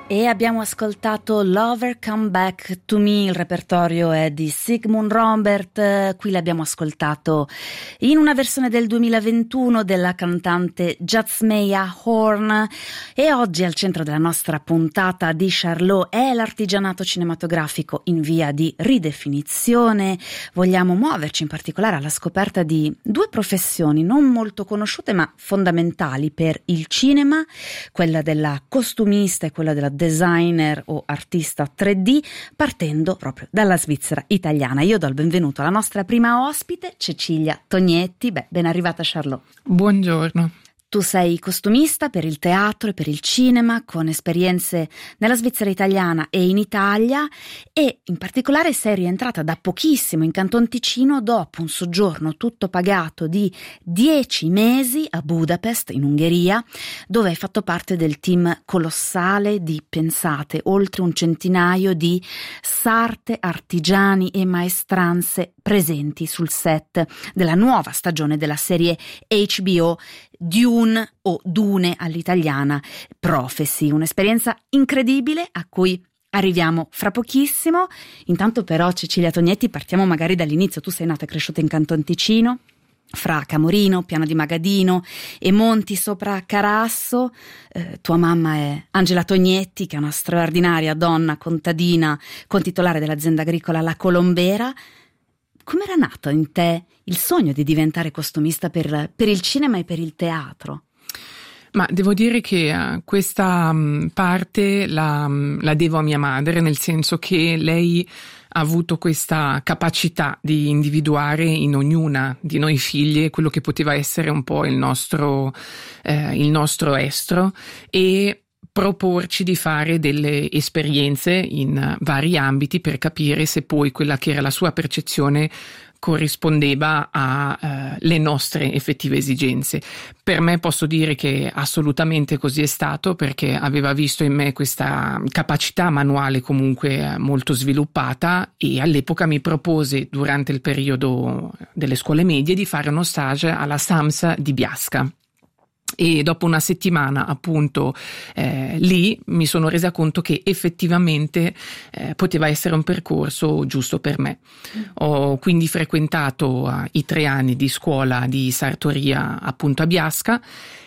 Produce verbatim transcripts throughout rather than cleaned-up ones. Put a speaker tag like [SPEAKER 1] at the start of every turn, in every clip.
[SPEAKER 1] E abbiamo ascoltato Lover Come Back to Me, il repertorio è di Sigmund Rombert, qui l'abbiamo ascoltato in una versione del duemilaventuno della cantante Jasmeya Horn. E oggi al centro della nostra puntata di Charlot è l'artigianato cinematografico in via di ridefinizione. Vogliamo muoverci in particolare alla scoperta di due professioni non molto conosciute ma fondamentali per il cinema, quella della costumista e quella della designer o artista tre D, partendo proprio dalla Svizzera italiana. Io do il benvenuto alla nostra prima ospite, Cecilia Tognetti. Beh, ben arrivata Charlot.
[SPEAKER 2] Buongiorno.
[SPEAKER 1] Tu sei costumista per il teatro e per il cinema, con esperienze nella Svizzera italiana e in Italia, e in particolare sei rientrata da pochissimo in Canton Ticino dopo un soggiorno tutto pagato di dieci mesi a Budapest, in Ungheria, dove hai fatto parte del team colossale di, pensate, oltre un centinaio di sarte, artigiani e maestranze presenti sul set della nuova stagione della serie H B O Dune o Dune all'italiana, Prophecy, un'esperienza incredibile a cui arriviamo fra pochissimo. Intanto però, Cecilia Tognetti, partiamo magari dall'inizio. Tu sei nata e cresciuta in Canton Ticino, fra Camorino, Piano di Magadino e Monti sopra Carasso. Eh, tua mamma è Angela Tognetti, che è una straordinaria donna contadina, contitolare dell'azienda agricola La Colombera. Come era nato in te il sogno di diventare costumista per, per il cinema e per il teatro?
[SPEAKER 2] Ma devo dire che uh, questa um, parte la, um, la devo a mia madre, nel senso che lei ha avuto questa capacità di individuare in ognuna di noi figlie quello che poteva essere un po' il nostro, eh, il nostro estro, e proporci di fare delle esperienze in vari ambiti per capire se poi quella che era la sua percezione corrispondeva alle eh, nostre effettive esigenze. Per me posso dire che assolutamente così è stato, perché aveva visto in me questa capacità manuale comunque molto sviluppata, e all'epoca mi propose, durante il periodo delle scuole medie, di fare uno stage alla SAMS di Biasca. E dopo una settimana appunto eh, lì mi sono resa conto che effettivamente eh, poteva essere un percorso giusto per me. Ho quindi frequentato uh, i tre anni di scuola di sartoria appunto a Biasca,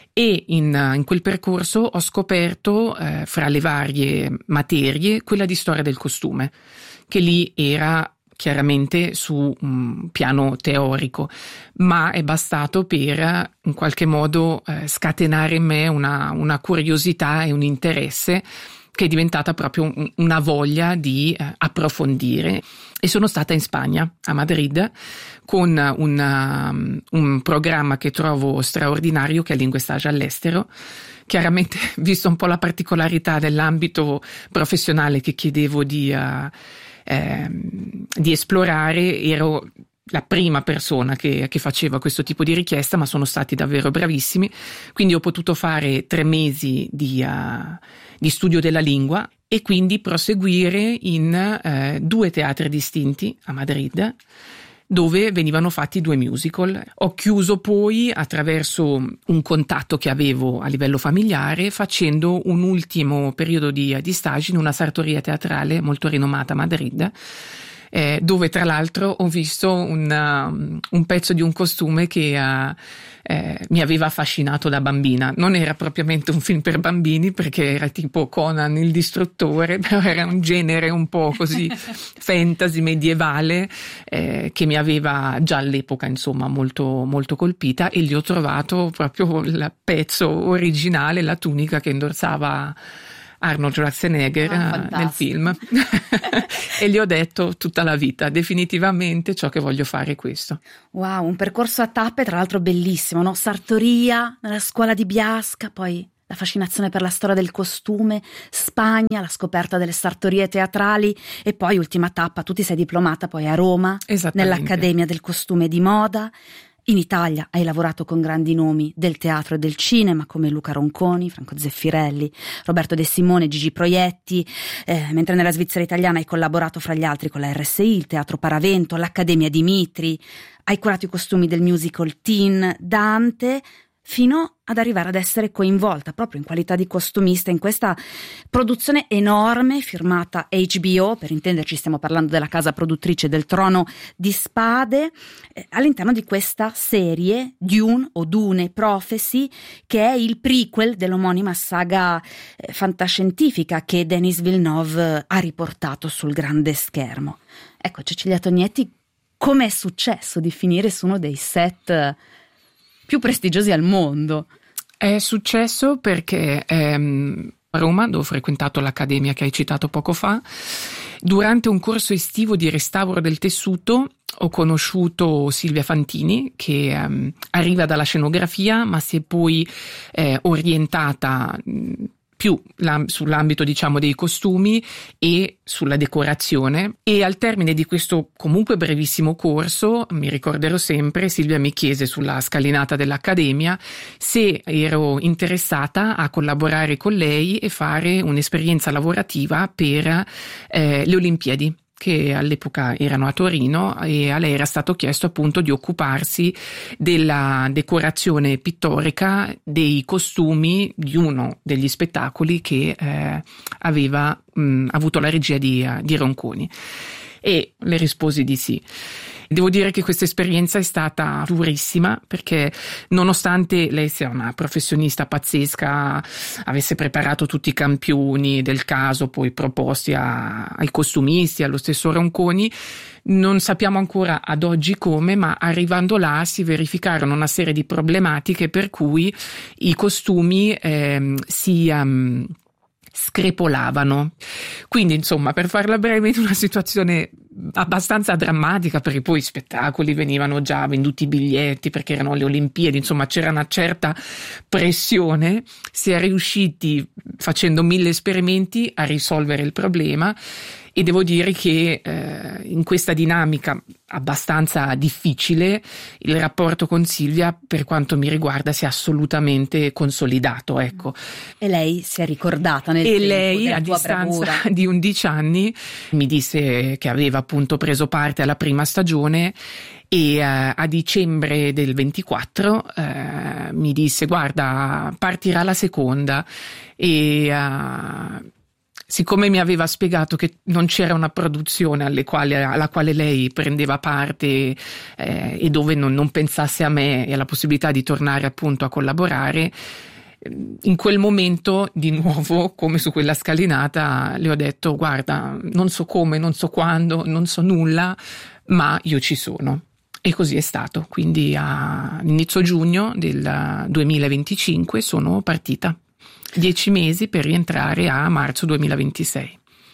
[SPEAKER 2] e in, in quel percorso ho scoperto eh, fra le varie materie quella di storia del costume, che lì era chiaramente su un piano teorico, ma è bastato per in qualche modo eh, scatenare in me una, una curiosità e un interesse che è diventata proprio un, una voglia di eh, approfondire. E sono stata in Spagna, a Madrid, con una, un programma che trovo straordinario, che è Lingue Stage all'estero. Chiaramente, visto un po' la particolarità dell'ambito professionale che chiedevo di uh, Eh, di esplorare, ero la prima persona che, che faceva questo tipo di richiesta, ma sono stati davvero bravissimi. Quindi ho potuto fare tre mesi di, uh, di studio della lingua, e quindi proseguire in uh, due teatri distinti a Madrid, dove venivano fatti due musical. Ho chiuso poi attraverso un contatto che avevo a livello familiare, facendo un ultimo periodo di, di stage in una sartoria teatrale molto rinomata a Madrid, eh, dove tra l'altro ho visto un, uh, un pezzo di un costume che uh, eh, mi aveva affascinato da bambina. Non era propriamente un film per bambini, perché era tipo Conan il distruttore, però era un genere un po' così fantasy medievale, eh, che mi aveva già all'epoca insomma molto, molto colpita, e gli ho trovato proprio il pezzo originale, la tunica che indossava Arnold Schwarzenegger
[SPEAKER 1] ah,
[SPEAKER 2] nel film e gli ho detto tutta la vita, definitivamente ciò che voglio fare è questo.
[SPEAKER 1] Wow, un percorso a tappe, tra l'altro bellissimo, no? Sartoria nella scuola di Biasca, poi la fascinazione per la storia del costume, Spagna, la scoperta delle sartorie teatrali, e poi ultima tappa, tu ti sei diplomata poi a Roma nell'Accademia del Costume di Moda. In Italia hai lavorato con grandi nomi del teatro e del cinema come Luca Ronconi, Franco Zeffirelli, Roberto De Simone, Gigi Proietti, eh, mentre nella Svizzera italiana hai collaborato fra gli altri con la R S I, il Teatro Paravento, l'Accademia Dimitri, hai curato i costumi del musical Teen, Dante. fino ad arrivare ad essere coinvolta proprio in qualità di costumista in questa produzione enorme firmata H B O, per intenderci stiamo parlando della casa produttrice del Trono di Spade, eh, all'interno di questa serie Dune o Dune Prophecy, che è il prequel dell'omonima saga eh, fantascientifica che Denis Villeneuve ha riportato sul grande schermo. Ecco, Cecilia Tognetti, come è successo di finire su uno dei set più prestigiosi al mondo?
[SPEAKER 2] È successo perché ehm, a Roma, dove ho frequentato l'accademia che hai citato poco fa, durante un corso estivo di restauro del tessuto ho conosciuto Silvia Fantini, che ehm, arriva dalla scenografia ma si è poi eh, orientata mh, più sull'ambito, diciamo, dei costumi e sulla decorazione, e al termine di questo comunque brevissimo corso, mi ricorderò sempre, Silvia mi chiese sulla scalinata dell'accademia se ero interessata a collaborare con lei e fare un'esperienza lavorativa per eh, le Olimpiadi, che all'epoca erano a Torino, e a lei era stato chiesto appunto di occuparsi della decorazione pittorica dei costumi di uno degli spettacoli che eh, aveva mh, avuto la regia di, di Ronconi, e le risposi di sì. Devo dire che questa esperienza è stata durissima, perché nonostante lei sia una professionista pazzesca, avesse preparato tutti i campioni del caso poi proposti a, ai costumisti, allo stesso Ronconi, non sappiamo ancora ad oggi come, ma arrivando là si verificarono una serie di problematiche per cui i costumi eh, si um, screpolavano. Quindi, insomma, per farla breve, in una situazione abbastanza drammatica, perché poi i spettacoli venivano già venduti i biglietti perché erano le Olimpiadi, insomma c'era una certa pressione, si è riusciti facendo mille esperimenti a risolvere il problema, e devo dire che eh, in questa dinamica abbastanza difficile il rapporto con Silvia, per quanto mi riguarda, si è assolutamente consolidato, ecco.
[SPEAKER 1] E lei si è ricordata nel
[SPEAKER 2] e
[SPEAKER 1] tempo
[SPEAKER 2] lei
[SPEAKER 1] della
[SPEAKER 2] a
[SPEAKER 1] tua
[SPEAKER 2] distanza
[SPEAKER 1] bravura.
[SPEAKER 2] di undici anni mi disse che aveva appunto preso parte alla prima stagione, e uh, a dicembre del ventiquattro uh, mi disse: guarda, partirà la seconda. E uh, siccome mi aveva spiegato che non c'era una produzione alle quali, alla quale lei prendeva parte eh, e dove non, non pensasse a me e alla possibilità di tornare appunto a collaborare, in quel momento di nuovo, come su quella scalinata, le ho detto: guarda, non so come, non so quando, non so nulla, ma io ci sono. E così è stato. Quindi a inizio giugno del duemilaventicinque sono partita. Dieci mesi per rientrare a marzo duemilaventisei.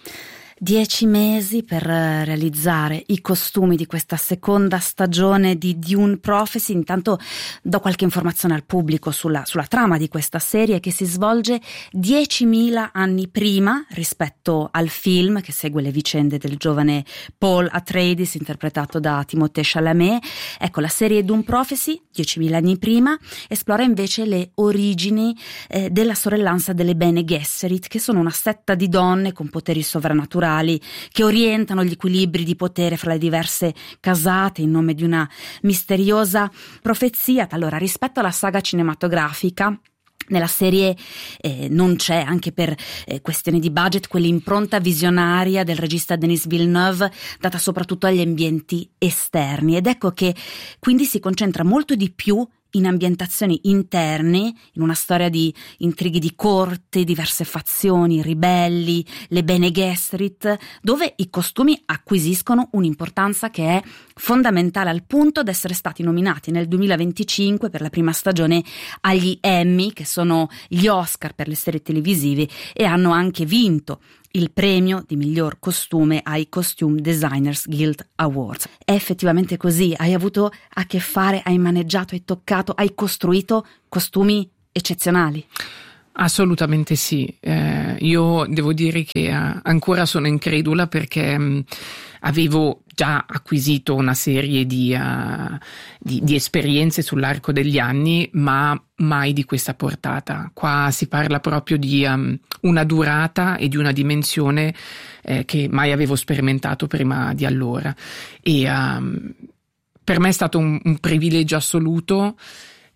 [SPEAKER 1] Dieci mesi per realizzare i costumi di questa seconda stagione di Dune Prophecy. Intanto do qualche informazione al pubblico sulla, sulla trama di questa serie, che si svolge diecimila anni prima rispetto al film, che segue le vicende del giovane Paul Atreides, interpretato da Timothée Chalamet. Ecco, la serie Dune Prophecy, diecimila anni prima, esplora invece le origini eh, della sorellanza delle Bene Gesserit, che sono una setta di donne con poteri sovrannaturali che orientano gli equilibri di potere fra le diverse casate in nome di una misteriosa profezia. Allora, rispetto alla saga cinematografica, nella serie eh, non c'è, anche per eh, questioni di budget, quell'impronta visionaria del regista Denis Villeneuve, data soprattutto agli ambienti esterni, ed ecco che quindi si concentra molto di più in ambientazioni interne, in una storia di intrighi di corte, diverse fazioni, ribelli, le Bene Gesserit, dove i costumi acquisiscono un'importanza che è fondamentale, al punto da essere stati nominati nel duemilaventicinque per la prima stagione agli Emmy, che sono gli Oscar per le serie televisive, e hanno anche vinto il premio di miglior costume ai Costume Designers Guild Awards. È effettivamente così? Hai avuto a che fare, hai maneggiato, hai toccato, hai costruito costumi eccezionali?
[SPEAKER 2] Assolutamente sì. Eh, io devo dire che eh, ancora sono incredula, perché mh, avevo già acquisito una serie di, uh, di, di esperienze sull'arco degli anni, ma mai di questa portata. Qua si parla proprio di um, una durata e di una dimensione eh, che mai avevo sperimentato prima di allora. E um, per me è stato un, un privilegio assoluto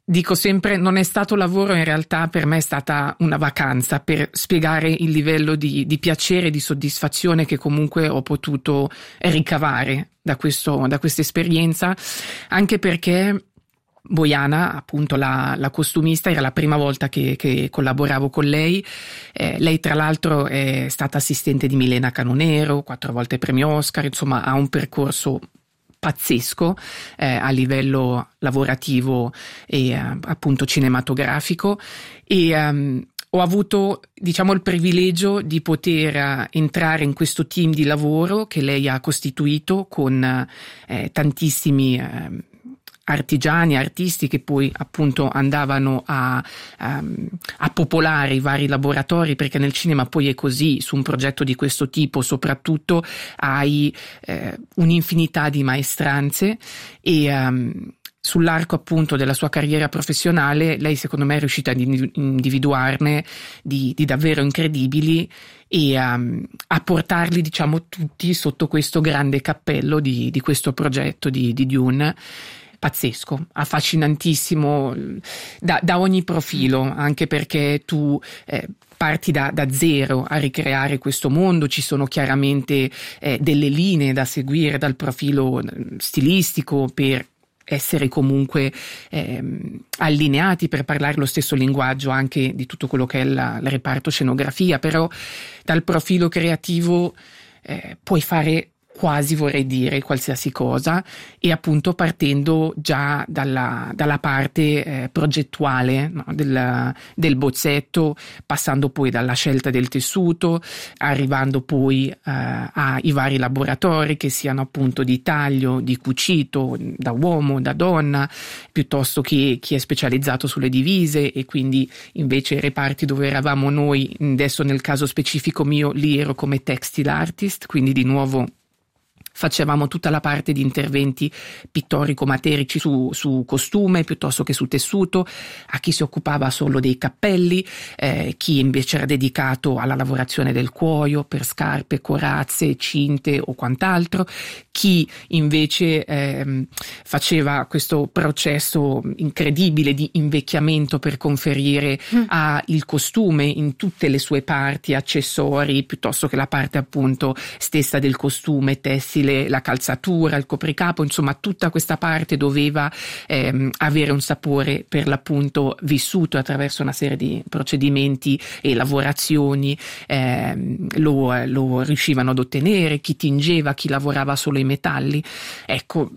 [SPEAKER 2] Dico sempre, non è stato lavoro, in realtà per me è stata una vacanza per spiegare il livello di, di piacere, di soddisfazione che comunque ho potuto ricavare da questo, da questa esperienza, anche perché Bojana, appunto la, la costumista, era la prima volta che, che collaboravo con lei. Eh, lei tra l'altro è stata assistente di Milena Canonero, quattro volte premio Oscar, insomma ha un percorso pazzesco eh, a livello lavorativo e eh, appunto cinematografico, e um, ho avuto, diciamo, il privilegio di poter entrare in questo team di lavoro che lei ha costituito con eh, tantissimi eh, artigiani, artisti che poi appunto andavano a, a, a popolare i vari laboratori, perché nel cinema poi è così, su un progetto di questo tipo soprattutto hai eh, un'infinità di maestranze e um, sull'arco appunto della sua carriera professionale lei secondo me è riuscita ad individuarne di, di davvero incredibili e um, a portarli, diciamo, tutti sotto questo grande cappello di, di questo progetto di, di Dune. Pazzesco, affascinantissimo da, da ogni profilo, anche perché tu eh, parti da, da zero a ricreare questo mondo. Ci sono chiaramente eh, delle linee da seguire dal profilo stilistico per essere comunque ehm, allineati, per parlare lo stesso linguaggio anche di tutto quello che è la, il reparto scenografia, però dal profilo creativo eh, puoi fare quasi, vorrei dire, qualsiasi cosa, e appunto partendo già dalla, dalla parte eh, progettuale, no, del, del bozzetto, passando poi dalla scelta del tessuto, arrivando poi eh, ai vari laboratori, che siano appunto di taglio, di cucito, da uomo, da donna, piuttosto che chi è specializzato sulle divise, e quindi invece i reparti dove eravamo noi, adesso nel caso specifico mio, lì ero come textile artist, quindi di nuovo facevamo tutta la parte di interventi pittorico-materici su, su costume piuttosto che su tessuto, a chi si occupava solo dei cappelli, eh, chi invece era dedicato alla lavorazione del cuoio per scarpe, corazze, cinte o quant'altro, chi invece eh, faceva questo processo incredibile di invecchiamento per conferire mm. al costume in tutte le sue parti, accessori, piuttosto che la parte appunto stessa del costume, tessile, la calzatura, il copricapo, insomma tutta questa parte doveva ehm, avere un sapore per l'appunto vissuto attraverso una serie di procedimenti e lavorazioni, ehm, lo, lo riuscivano ad ottenere, chi tingeva, chi lavorava solo i metalli. Ecco,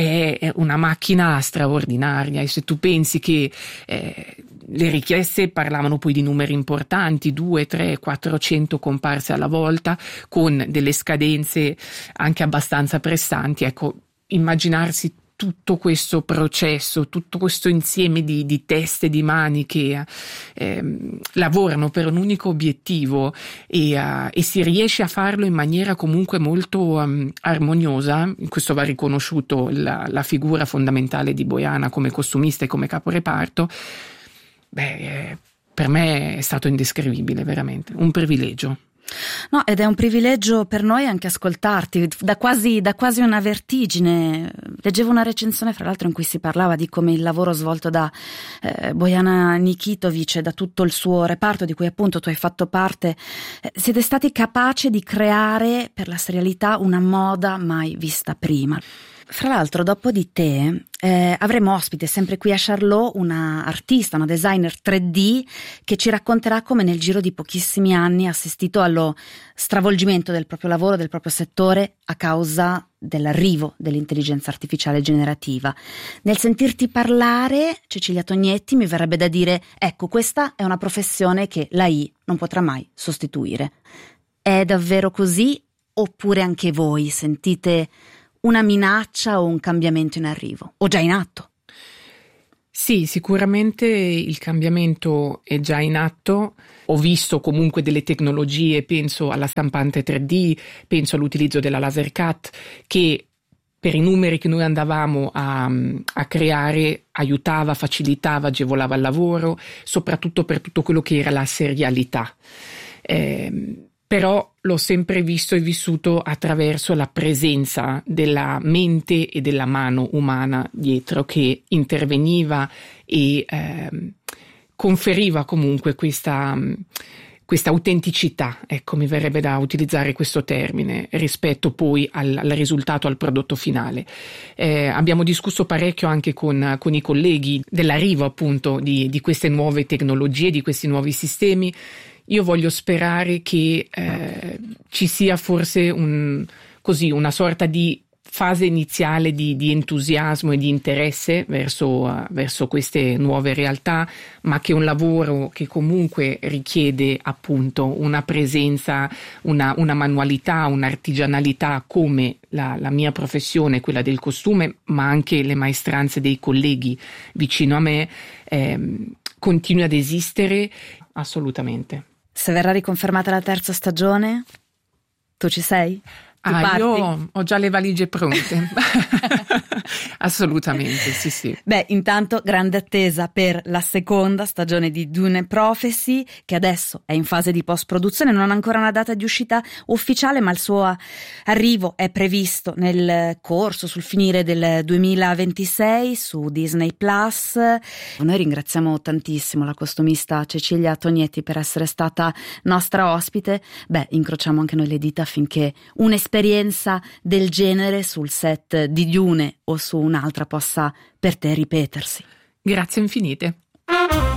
[SPEAKER 2] è una macchina straordinaria, e se tu pensi che eh, le richieste parlavano poi di numeri importanti, due, tre, quattrocento comparse alla volta, con delle scadenze anche abbastanza pressanti, ecco, immaginarsi tutto questo processo, tutto questo insieme di, di teste, di mani che eh, lavorano per un unico obiettivo e, uh, e si riesce a farlo in maniera comunque molto um, armoniosa. Questo va riconosciuto la, la figura fondamentale di Bojana come costumista e come caporeparto. Beh, eh, per me è stato indescrivibile, veramente, un privilegio.
[SPEAKER 1] No, ed è un privilegio per noi anche ascoltarti, da quasi, da quasi una vertigine. Leggevo una recensione, fra l'altro, in cui si parlava di come il lavoro svolto da eh, Bojana Nikitovic e da tutto il suo reparto, di cui appunto tu hai fatto parte, eh, siete stati capaci di creare per la serialità una moda mai vista prima. Fra l'altro, dopo di te eh, avremo ospite sempre qui a Charlot una artista, una designer tre D che ci racconterà come nel giro di pochissimi anni ha assistito allo stravolgimento del proprio lavoro, del proprio settore, a causa dell'arrivo dell'intelligenza artificiale generativa. Nel sentirti parlare, Cecilia Tognetti, mi verrebbe da dire: ecco, questa è una professione che l'A I non potrà mai sostituire. È davvero così, oppure anche voi sentite una minaccia o un cambiamento in arrivo, o già in atto?
[SPEAKER 2] Sì, sicuramente il cambiamento è già in atto. Ho visto comunque delle tecnologie, penso alla stampante tre D, penso all'utilizzo della laser cut, che per i numeri che noi andavamo a, a creare aiutava, facilitava, agevolava il lavoro, soprattutto per tutto quello che era la serialità. Eh, però l'ho sempre visto e vissuto attraverso la presenza della mente e della mano umana dietro, che interveniva e eh, conferiva comunque questa, questa autenticità, ecco, mi verrebbe da utilizzare questo termine, rispetto poi al, al risultato, al prodotto finale. Eh, abbiamo discusso parecchio anche con, con i colleghi dell'arrivo appunto di, di queste nuove tecnologie, di questi nuovi sistemi. Io voglio sperare che eh, ci sia forse un, così, una sorta di fase iniziale di, di entusiasmo e di interesse verso, uh, verso queste nuove realtà, ma che un lavoro che comunque richiede appunto una presenza, una, una manualità, un'artigianalità come la, la mia professione, quella del costume, ma anche le maestranze dei colleghi vicino a me, eh, continui ad esistere assolutamente.
[SPEAKER 1] Se verrà riconfermata la terza stagione, tu ci sei? Tu
[SPEAKER 2] ah,
[SPEAKER 1] parti?
[SPEAKER 2] Io ho già le valigie pronte. Assolutamente, sì, sì.
[SPEAKER 1] Beh, intanto grande attesa per la seconda stagione di Dune Prophecy, che adesso è in fase di post-produzione, non ha ancora una data di uscita ufficiale, ma il suo arrivo è previsto nel corso, sul finire del duemilaventisei su Disney Plus. Noi ringraziamo tantissimo la costumista Cecilia Tognetti per essere stata nostra ospite. Beh, incrociamo anche noi le dita affinché un'esperienza del genere sul set di Dune o su un'altra possa per te ripetersi.
[SPEAKER 2] Grazie infinite.